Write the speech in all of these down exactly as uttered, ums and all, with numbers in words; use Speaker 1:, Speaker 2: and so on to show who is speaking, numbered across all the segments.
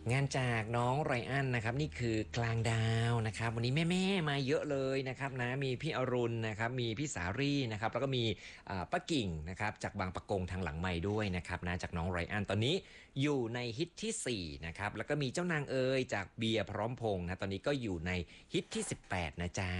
Speaker 1: งานจากน้องไรอันนะครับนี่คือกลางดาวนะครับวันนี้แม่ๆมาเยอะเลยนะครับนะมีพี่อรุณนะครับมีพี่สารี่นะครับแล้วก็มีป้ากิ่งนะครับจากบางปะกงทางหลังไม้ด้วยนะครับนะจากน้องไรอันตอนนี้อยู่ในฮิตที่สี่นะครับแล้วก็มีเจ้านางเอ๋ยจากเบียร์พร้อมพงษ์นะตอนนี้ก็อยู่ในฮิตที่สิบแปดนะจ๊ะ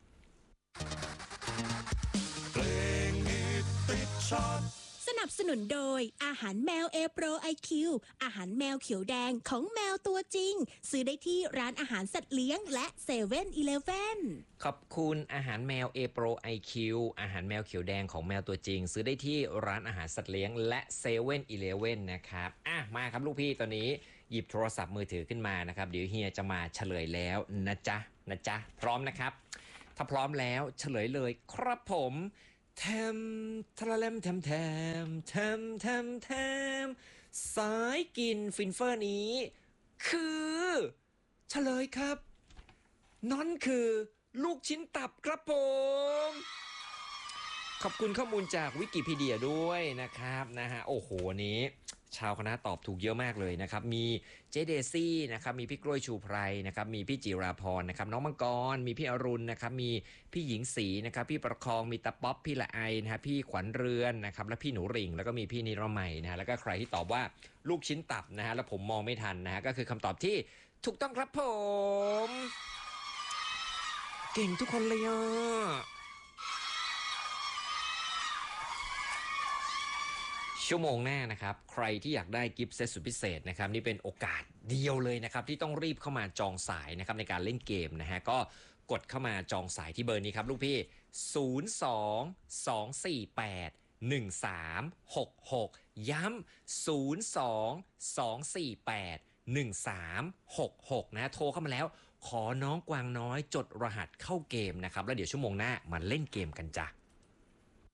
Speaker 2: เพลงฮิตติดชาร์ต
Speaker 3: สนับสนุนโดยอาหารแมวเอโปรไอคิวอาหารแมวเขียวแดงของแมวตัวจริงซื้อได้ที่ร้านอาหารสัตว์เลี้ยงและเซเว่นอีเลฟเว่น
Speaker 1: ขอบคุณอาหารแมวเอโปรไอคิวอาหารแมวเขียวแดงของแมวตัวจริงซื้อได้ที่ร้านอาหารสัตว์เลี้ยงและเซเว่นอีเลฟเว่นนะครับอ่ะมาครับลูกพี่ตอนนี้หยิบโทรศัพท์มือถือขึ้นมานะครับเดี๋ยวเฮียจะมาเฉลยแล้วนะจ๊ะนะจ๊ะพร้อมนะครับถ้าพร้อมแล้วเฉลยเลยครับผมแทมทะเลมแทมแทมแทมแทมแทมสายกินฟินเฟอร์นี้คือเฉลยครับนั่นคือลูกชิ้นตับครับผมขอบคุณข้อมูลจากวิกิพีเดียด้วยนะครับนะฮะโอ้โหนี้ชาวคณะตอบถูกเยอะมากเลยนะครับมีเจเดซี่นะครับมีพี่กล้วยชูไพรนะครับมีพี่จิราพรนะครับน้องมังกรมีพี่อรุณนะครับมีพี่หญิงศรีนะครับพี่ประคองมีตาป๊อปพี่ละไอนะฮะพี่ขวัญเรือนนะครับและพี่หนูริ่งแล้วก็มีพี่นิรมัยนะฮะแล้วก็ใครที่ตอบว่าลูกชิ้นตับนะฮะแล้วผมมองไม่ทันนะฮะก็คือคำตอบที่ถูกต้องครับผมเก่งทุกคนเลยอ่ะชั่วโมงหน้านะครับใครที่อยากได้กิฟต์เซตสุดพิเศษนะครับนี่เป็นโอกาสเดียวเลยนะครับที่ต้องรีบเข้ามาจองสายนะครับในการเล่นเกมนะฮะก็กดเข้ามาจองสายที่เบอร์นี้ครับลูกพี่ศูนย์ สอง สอง สี่ แปด หนึ่ง สาม หก หกย้ำศูนย์ สอง สอง สี่ แปด หนึ่ง สาม หก หกนะโทรเข้ามาแล้วขอน้องกวางน้อยจดรหัสเข้าเกมนะครับแล้วเดี๋ยวชั่วโมงหน้ามาเล่นเกมกันจ้ะ